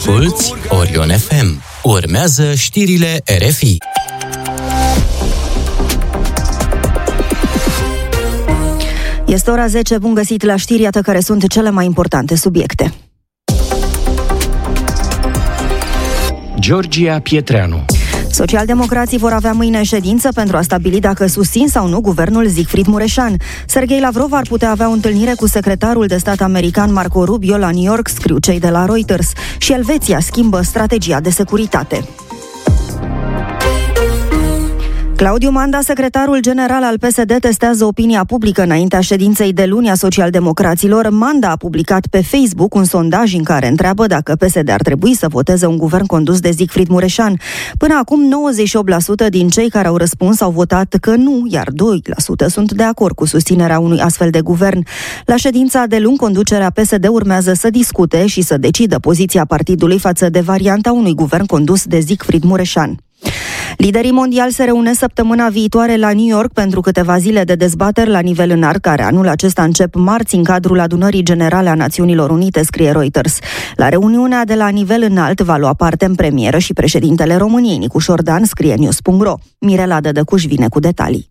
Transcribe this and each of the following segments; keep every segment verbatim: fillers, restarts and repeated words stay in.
Asculți Orion F M. Urmează știrile R F I. Este ora zece, bun găsit la știri, iată care sunt cele mai importante subiecte. Georgia Pietreanu. Socialdemocrații vor avea mâine ședință pentru a stabili dacă susțin sau nu guvernul Siegfried Mureșan. Sergei Lavrov ar putea avea o întâlnire cu secretarul de stat american Marco Rubio la New York, scriu cei de la Reuters. Și Elveția schimbă strategia de securitate. Claudiu Manda, secretarul general al P S D, testează opinia publică înaintea ședinței de luni a socialdemocraților. Manda a publicat pe Facebook un sondaj în care întreabă dacă P S D ar trebui să voteze un guvern condus de Siegfried Mureșan. Până acum, nouăzeci și opt la sută din cei care au răspuns au votat că nu, iar doi la sută sunt de acord cu susținerea unui astfel de guvern. La ședința de luni, conducerea P S D urmează să discute și să decidă poziția partidului față de varianta unui guvern condus de Siegfried Mureșan. Liderii mondiali se reunesc săptămâna viitoare la New York pentru câteva zile de dezbateri la nivel înalt, care anul acesta încep marți în cadrul Adunării Generale a Națiunilor Unite, scrie Reuters. La reuniunea de la nivel înalt va lua parte în premieră și președintele României, Nicu Șordan, scrie news punct ro. Mirela Dădăcuș vine cu detalii.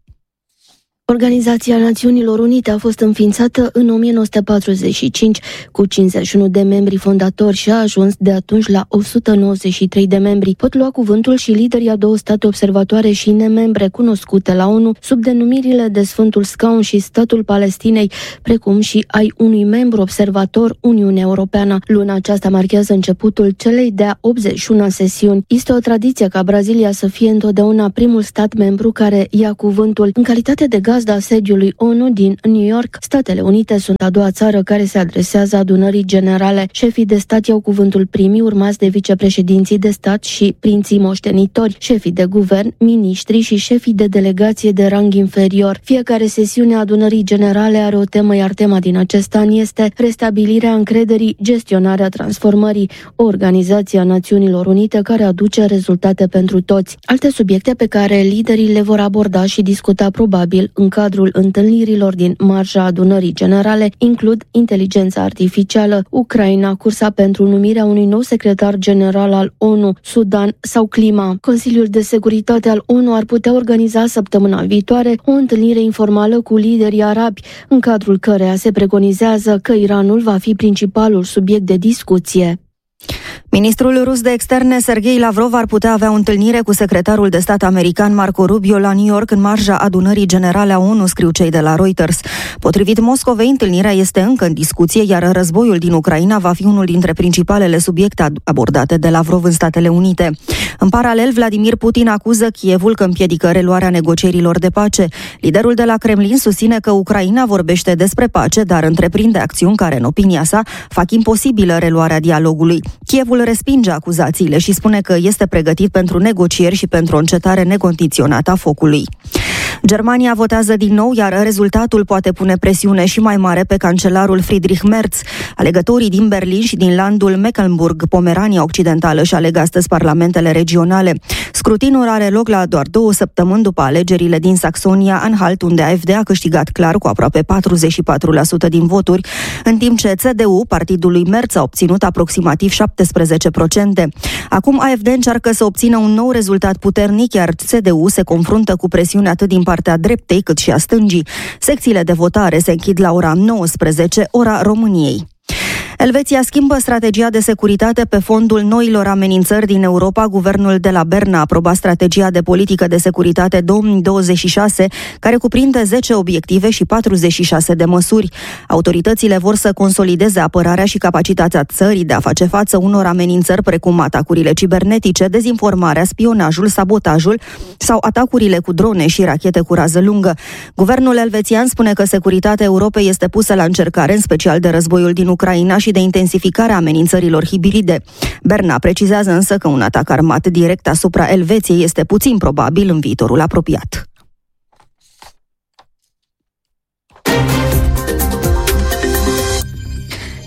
Organizația Națiunilor Unite a fost înființată în o mie nouă sute patruzeci și cinci cu cincizeci și unu de membri fondatori și a ajuns de atunci la o sută nouăzeci și trei de membri. Pot lua cuvântul și liderii a două state observatoare și nemembre cunoscute la ONU sub denumirile de Sfântul Scaun și Statul Palestinei, precum și ai unui membru observator, Uniunea Europeană. Luna aceasta marchează începutul celei de-a optzeci și una sesiuni. Este o tradiție ca Brazilia să fie întotdeauna primul stat membru care ia cuvântul. În calitate de gazda sediului ONU din New York, Statele Unite sunt a doua țară care se adresează adunării generale. Șefii de stat iau cuvântul primii, urmați de vicepreședinții de stat și prinții moștenitori, șefii de guvern, miniștri și șefii de delegație de rang inferior. Fiecare sesiune a adunării generale are o temă, iar tema din acest an este restabilirea încrederii, gestionarea transformării, o organizație a Națiunilor Unite care aduce rezultate pentru toți. Alte subiecte pe care liderii le vor aborda și discuta probabil în cadrul întâlnirilor din marja adunării generale includ inteligența artificială, Ucraina, cursa pentru numirea unui nou secretar general al ONU, Sudan sau clima. Consiliul de Securitate al ONU ar putea organiza săptămâna viitoare o întâlnire informală cu liderii arabi, în cadrul căreia se preconizează că Iranul va fi principalul subiect de discuție. Ministrul rus de externe Sergei Lavrov ar putea avea o întâlnire cu secretarul de stat american Marco Rubio la New York în marja adunării generale a ONU, scriu cei de la Reuters. Potrivit Moscovei, întâlnirea este încă în discuție, iar războiul din Ucraina va fi unul dintre principalele subiecte abordate de Lavrov în Statele Unite. În paralel, Vladimir Putin acuză Kievul că împiedică reluarea negocierilor de pace. Liderul de la Kremlin susține că Ucraina vorbește despre pace, dar întreprinde acțiuni care, în opinia sa, fac imposibilă reluarea dialogului. Kievul respinge acuzațiile și spune că este pregătit pentru negocieri și pentru o încetare necondiționată a focului. Germania votează din nou, iar rezultatul poate pune presiune și mai mare pe cancelarul Friedrich Merz. Alegătorii din Berlin și din landul Mecklenburg-Pomerania Occidentală și aleg astăzi parlamentele regionale. Scrutinul are loc la doar două săptămâni după alegerile din Saxonia-Anhalt, unde A F D a câștigat clar cu aproape patruzeci și patru la sută din voturi, în timp ce C D U, partidul lui Merz, a obținut aproximativ șaptesprezece la sută. Acum A F D încearcă să obțină un nou rezultat puternic, iar C D U se confruntă cu presiune atât din partea dreptei cât și a stângii. Secțiile de votare se închid la ora nouăsprezece, ora României. Elveția schimbă strategia de securitate pe fondul noilor amenințări din Europa. Guvernul de la Berna a aprobat strategia de politică de securitate două mii douăzeci și șase, care cuprinde zece obiective și patruzeci și șase de măsuri. Autoritățile vor să consolideze apărarea și capacitatea țării de a face față unor amenințări precum atacurile cibernetice, dezinformarea, spionajul, sabotajul sau atacurile cu drone și rachete cu rază lungă. Guvernul elvețian spune că securitatea Europei este pusă la încercare, în special de războiul din Ucraina și de intensificarea amenințărilor hibride. Berna precizează însă că un atac armat direct asupra Elveției este puțin probabil în viitorul apropiat.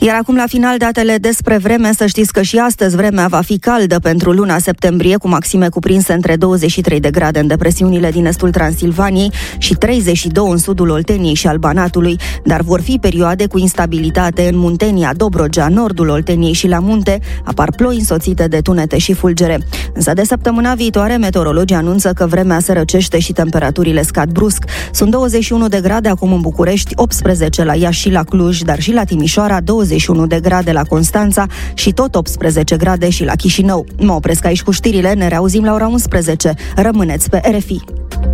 Iar acum la final datele despre vreme, să știți că și astăzi vremea va fi caldă pentru luna septembrie, cu maxime cuprinse între douăzeci și trei de grade în depresiunile din estul Transilvaniei și treizeci și doi în sudul Olteniei și al Banatului, dar vor fi perioade cu instabilitate în Muntenia, Dobrogea, nordul Olteniei și la munte, apar ploi însoțite de tunete și fulgere. Însă de săptămâna viitoare, meteorologii anunță că vremea se răcește și temperaturile scad brusc. Sunt douăzeci și unu de grade acum în București, optsprezece la Iași și la Cluj, dar și la Timișoara, douăzeci și unu de grade la Constanța și tot optsprezece grade și la Chișinău. Mă opresc aici cu știrile, ne reauzim la ora unsprezece. Rămâneți pe R F I.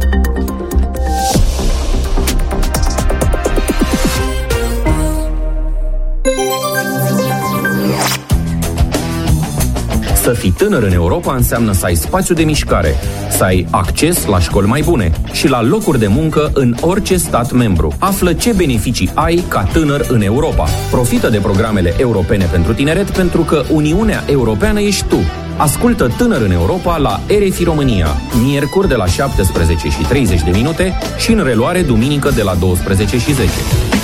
Să fii tânăr în Europa înseamnă să ai spațiu de mișcare, să ai acces la școli mai bune și la locuri de muncă în orice stat membru. Află ce beneficii ai ca tânăr în Europa. Profită de programele europene pentru tineret, pentru că Uniunea Europeană ești tu. Ascultă Tânăr în Europa la R F I România, miercuri de la șaptesprezece și treizeci de minute și în reluare duminică de la douăsprezece și zece.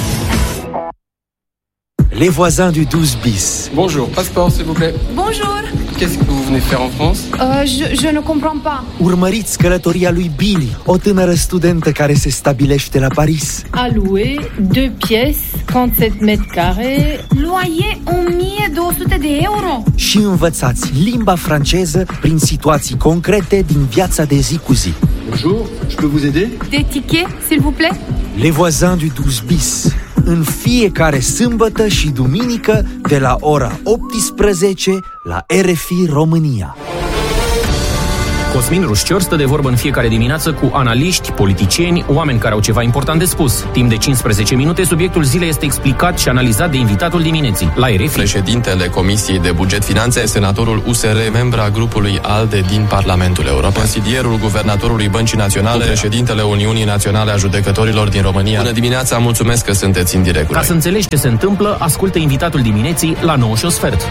Les voisins du douze bis. Bonjour, passeport s'il vous plaît. Bonjour. Qu'est-ce que vous venez faire en France? Euh, je, je ne comprends pas. Urmăriți călătoria lui Billy, o tânără studentă care se stabilește la Paris. À louer, deux pièces, trente-sept mètres carrés. Loyer o mie două sute de euro. Și învățați limba franceză prin situații concrete din viața de zi cu zi. Bonjour, je peux vous aider? Des tickets, s'il vous plaît? Les voisins du douze bis. În fiecare sâmbătă și duminică de la ora optsprezece la R F I România. Cosmin Rușcior stă de vorbă în fiecare dimineață cu analiști, politicieni, oameni care au ceva important de spus. Timp de cincisprezece minute, subiectul zilei este explicat și analizat de invitatul dimineții la R F I. Președintele Comisiei de Buget Finanțe, senatorul U S R, membra grupului ALDE din Parlamentul European, consilierul guvernatorului Băncii Naționale, președintele Uniunii Naționale a Judecătorilor din România. Bună dimineața, mulțumesc că sunteți în direct. Ca să înțelegi ce se întâmplă, ascultă invitatul dimineții la nouă și un sfert.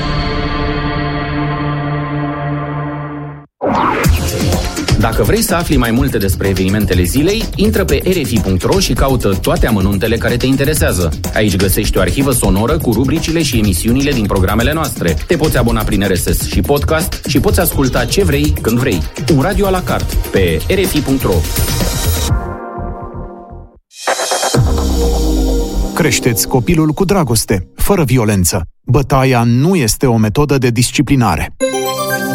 Dacă vrei să afli mai multe despre evenimentele zilei, intră pe r f i punct r o și caută toate amănuntele care te interesează. Aici găsești o arhivă sonoră cu rubricile și emisiunile din programele noastre. Te poți abona prin R S S și podcast și poți asculta ce vrei, când vrei. Un radio à la carte pe r f i punct r o. Creșteți copilul cu dragoste, fără violență. Bătaia nu este o metodă de disciplinare.